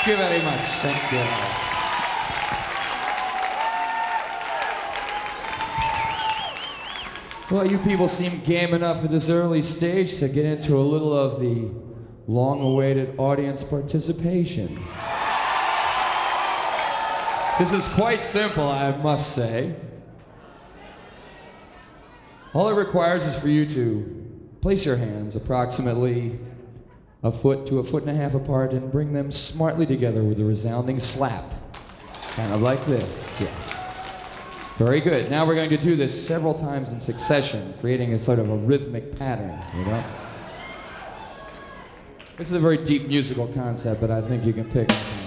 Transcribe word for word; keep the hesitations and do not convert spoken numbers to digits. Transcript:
Thank you very much. Thank you. Well, you people seem game enough at this early stage to get into a little of the long-awaited audience participation. This is quite simple, I must say. All it requires is for you to place your hands approximately a foot to a foot and a half apart and bring them smartly together with a resounding slap. Kind of like this, yeah. Very good. Now we're going to do this several times in succession, creating a sort of a rhythmic pattern, you know? This is a very deep musical concept, but I think you can pick up.